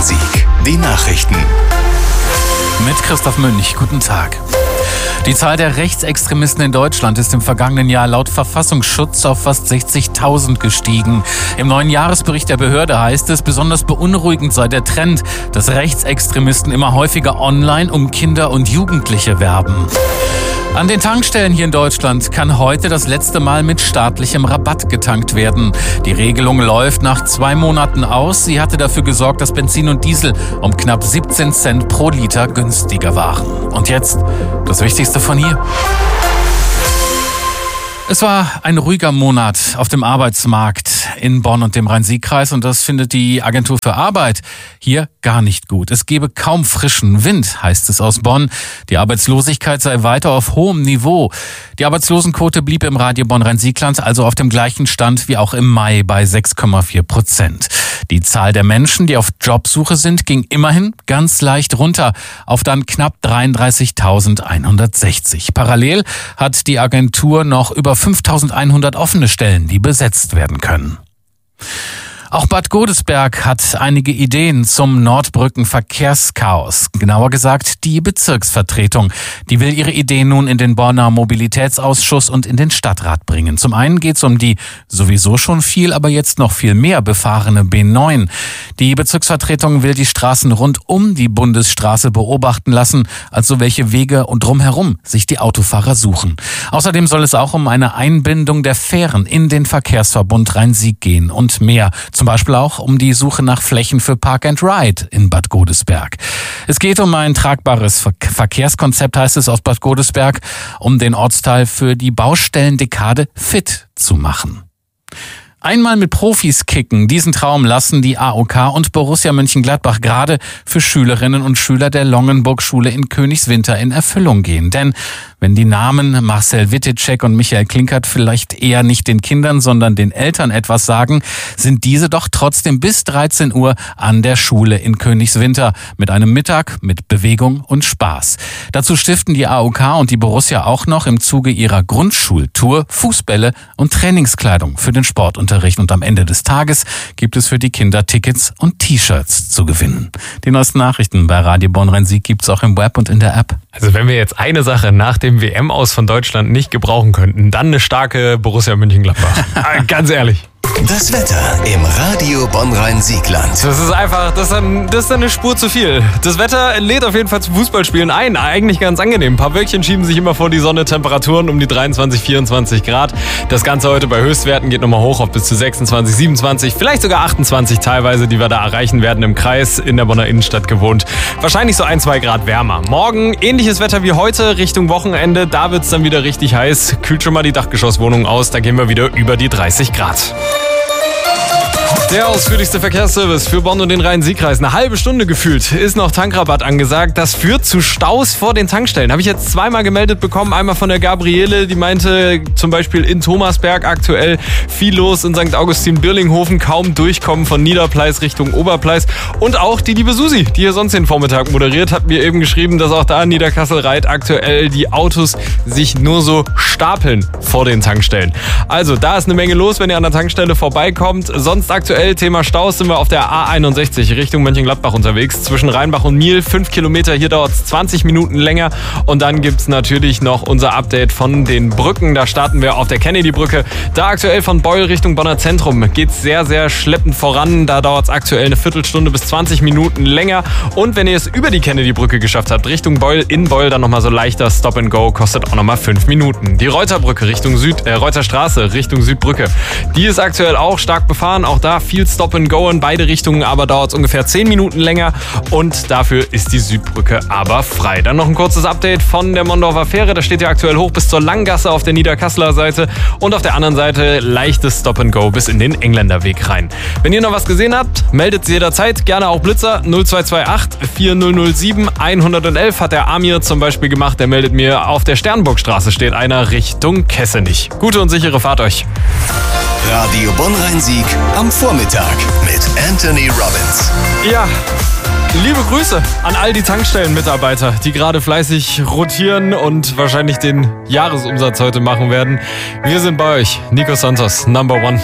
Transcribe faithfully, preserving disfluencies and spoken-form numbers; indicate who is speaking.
Speaker 1: Sieg. Die Nachrichten.
Speaker 2: Mit Christoph Münch. Guten Tag. Die Zahl der Rechtsextremisten in Deutschland ist im vergangenen Jahr laut Verfassungsschutz auf fast sechzigtausend gestiegen. Im neuen Jahresbericht der Behörde heißt es, besonders beunruhigend sei der Trend, dass Rechtsextremisten immer häufiger online um Kinder und Jugendliche werben. An den Tankstellen hier in Deutschland kann heute das letzte Mal mit staatlichem Rabatt getankt werden. Die Regelung läuft nach zwei Monaten aus. Sie hatte dafür gesorgt, dass Benzin und Diesel um knapp siebzehn Cent pro Liter günstiger waren. Und jetzt das Wichtigste von hier. Es war ein ruhiger Monat auf dem Arbeitsmarkt in Bonn und dem Rhein-Sieg-Kreis und das findet die Agentur für Arbeit hier gar nicht gut. Es gebe kaum frischen Wind, heißt es aus Bonn. Die Arbeitslosigkeit sei weiter auf hohem Niveau. Die Arbeitslosenquote blieb im Radio Bonn-Rhein-Sieg-Land also auf dem gleichen Stand wie auch im Mai bei sechs Komma vier Prozent. Die Zahl der Menschen, die auf Jobsuche sind, ging immerhin ganz leicht runter auf dann knapp dreiunddreißigtausendeinhundertsechzig. Parallel hat die Agentur noch über fünftausendeinhundert offene Stellen, die besetzt werden können. Auch Bad Godesberg hat einige Ideen zum Nordbrücken-Verkehrschaos. Genauer gesagt die Bezirksvertretung. Die will ihre Ideen nun in den Bonner Mobilitätsausschuss und in den Stadtrat bringen. Zum einen geht es um die sowieso schon viel, aber jetzt noch viel mehr befahrene B neun. Die Bezirksvertretung will die Straßen rund um die Bundesstraße beobachten lassen, also welche Wege und drumherum sich die Autofahrer suchen. Außerdem soll es auch um eine Einbindung der Fähren in den Verkehrsverbund Rhein-Sieg gehen und mehr. Zum Beispiel auch um die Suche nach Flächen für Park and Ride in Bad Godesberg. Es geht um ein tragbares Ver- Verkehrskonzept, heißt es aus Bad Godesberg, um den Ortsteil für die Baustellendekade fit zu machen. Einmal mit Profis kicken, diesen Traum lassen die A O K und Borussia Mönchengladbach gerade für Schülerinnen und Schüler der Longenburg-Schule in Königswinter in Erfüllung gehen. Denn wenn die Namen Marcel Wittitschek und Michael Klinkert vielleicht eher nicht den Kindern, sondern den Eltern etwas sagen, sind diese doch trotzdem bis dreizehn Uhr an der Schule in Königswinter mit einem Mittag mit Bewegung und Spaß. Dazu stiften die A O K und die Borussia auch noch im Zuge ihrer Grundschultour Fußbälle und Trainingskleidung für den Sportunterricht. Und am Ende des Tages gibt es für die Kinder Tickets und T-Shirts zu gewinnen. Die neuesten Nachrichten bei Radio Bonn-Rhein-Sieg gibt's auch im Web und in der App.
Speaker 3: Also wenn wir jetzt eine Sache nach dem W M-Aus von Deutschland nicht gebrauchen könnten, dann eine starke Borussia Mönchengladbach. Ganz ehrlich.
Speaker 1: Das Wetter im Radio Bonn-Rhein-Sieg-Land.
Speaker 3: Das ist einfach, das ist, dann, das ist dann eine Spur zu viel. Das Wetter lädt auf jeden Fall zum Fußballspielen ein. Eigentlich ganz angenehm. Ein paar Wölkchen schieben sich immer vor die Sonne. Temperaturen um die dreiundzwanzig, vierundzwanzig Grad. Das Ganze heute bei Höchstwerten geht nochmal hoch auf bis zu sechsundzwanzig, siebenundzwanzig, vielleicht sogar achtundzwanzig teilweise, die wir da erreichen werden im Kreis in der Bonner Innenstadt gewohnt. Wahrscheinlich so ein, zwei Grad wärmer. Morgen ähnliches Wetter wie heute Richtung Wochenende. Da wird es dann wieder richtig heiß. Kühlt schon mal die Dachgeschosswohnung aus. Da gehen wir wieder über die dreißig Grad. Der ausführlichste Verkehrsservice für Bonn und den Rhein-Sieg-Kreis. Eine halbe Stunde gefühlt ist noch Tankrabatt angesagt. Das führt zu Staus vor den Tankstellen. Habe ich jetzt zweimal gemeldet bekommen. Einmal von der Gabriele, die meinte zum Beispiel in Thomasberg aktuell viel los, in Sankt Augustin-Birlinghofen kaum durchkommen von Niederpleis Richtung Oberpleis. Und auch die liebe Susi, die hier sonst den Vormittag moderiert, hat mir eben geschrieben, dass auch da in Niederkassel-Reit aktuell die Autos sich nur so stapeln vor den Tankstellen. Also da ist eine Menge los, wenn ihr an der Tankstelle vorbeikommt. Sonst aktuell Thema Staus sind wir auf der A einundsechzig Richtung Mönchengladbach unterwegs. Zwischen Rheinbach und Miel, fünf Kilometer. Hier dauert es zwanzig Minuten länger. Und dann gibt es natürlich noch unser Update von den Brücken. Da starten wir auf der Kennedy-Brücke. Da aktuell von Beul Richtung Bonner Zentrum geht es sehr, sehr schleppend voran. Da dauert es aktuell eine Viertelstunde bis zwanzig Minuten länger. Und wenn ihr es über die Kennedy-Brücke geschafft habt, Richtung Beul, in Beul, dann nochmal so leichter Stop and Go, kostet auch nochmal fünf Minuten. Die Reuterbrücke Richtung Süd, äh, Reuterstraße Richtung Südbrücke. Die ist aktuell auch stark befahren. Auch da viel Stop and Go in beide Richtungen, aber dauert es ungefähr zehn Minuten länger und dafür ist die Südbrücke aber frei. Dann noch ein kurzes Update von der Mondorfer Fähre, da steht ja aktuell hoch bis zur Langgasse auf der Niederkasseler Seite und auf der anderen Seite leichtes Stop and Go bis in den Engländerweg rein. Wenn ihr noch was gesehen habt, meldet sie jederzeit, gerne auch Blitzer null zwei zwei acht vier null null sieben eins eins eins hat der Amir zum Beispiel gemacht, der meldet mir, auf der Sternburgstraße steht einer Richtung Kessenich. Gute und sichere Fahrt euch.
Speaker 1: Radio Bonn-Rhein-Sieg am Vormittag mit Anthony Robbins.
Speaker 3: Ja, liebe Grüße an all die Tankstellenmitarbeiter, die gerade fleißig rotieren und wahrscheinlich den Jahresumsatz heute machen werden. Wir sind bei euch. Nico Santos, Number One.